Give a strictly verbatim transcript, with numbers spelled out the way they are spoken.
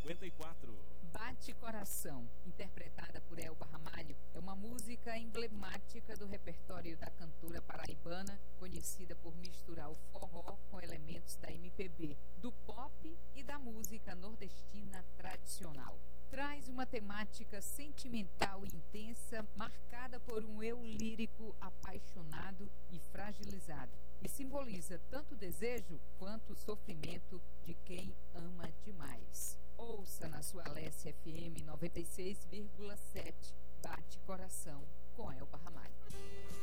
noventa e quatro. Bate Coração, interpretada por Elba Ramalho, é uma música emblemática do repertório da cantora paraibana, conhecida por misturar o forró com elementos da M P B, do pop e da música nordestina tradicional. Traz uma temática sentimental e intensa, marcada por um eu lírico apaixonado e fragilizado, e simboliza tanto o desejo quanto o sofrimento de quem ama demais. Ouça na sua Alessia F M noventa e seis vírgula sete, Bate Coração, com Elba Ramalho.